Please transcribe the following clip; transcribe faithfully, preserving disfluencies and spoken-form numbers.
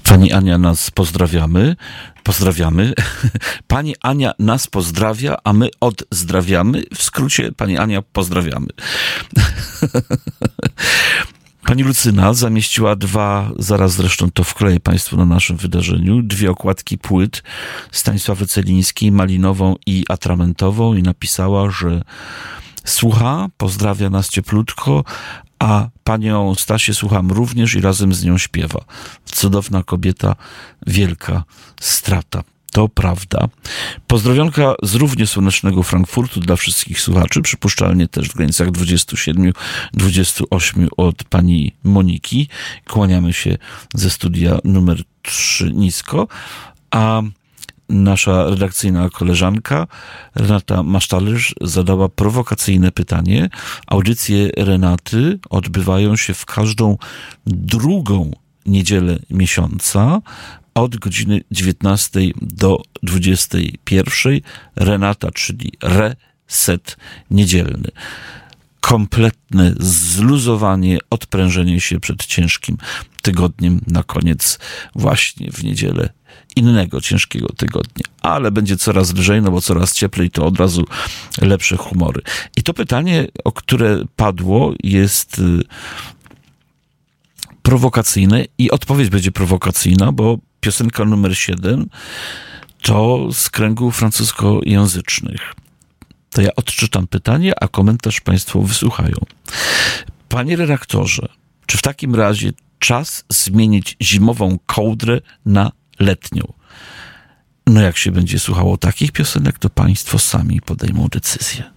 Pani Ania nas pozdrawiamy. Pozdrawiamy. Pani Ania nas pozdrawia, a my odzdrawiamy. W skrócie, pani Ania pozdrawiamy. Pani Lucyna zamieściła dwa, zaraz zresztą to wkleję Państwu na naszym wydarzeniu, dwie okładki płyt Stanisławy Celińskiej, malinową i atramentową i napisała, że słucha, pozdrawia nas cieplutko, a panią Stasię słucham również i razem z nią śpiewa. Cudowna kobieta, wielka strata. To prawda. Pozdrowionka z równie słonecznego Frankfurtu dla wszystkich słuchaczy, przypuszczalnie też w granicach dwudziestu siedmiu dwudziestu ośmiu od pani Moniki. Kłaniamy się ze studia numer trzy nisko, a nasza redakcyjna koleżanka Renata Masztalerz zadała prowokacyjne pytanie. Audycje Renaty odbywają się w każdą drugą niedzielę miesiąca od godziny dziewiętnastej do dwudziestej pierwszej. Renata, czyli reset niedzielny. Kompletne zluzowanie, odprężenie się przed ciężkim tygodniem na koniec właśnie w niedzielę innego ciężkiego tygodnia. Ale będzie coraz lżej, no bo coraz cieplej, to od razu lepsze humory. I to pytanie, o które padło, jest prowokacyjne i odpowiedź będzie prowokacyjna, bo piosenka numer siedem to z kręgu francuskojęzycznych. To ja odczytam pytanie, a komentarz Państwo wysłuchają. Panie redaktorze, czy w takim razie czas zmienić zimową kołdrę na letnią? No jak się będzie słuchało takich piosenek, to Państwo sami podejmą decyzję.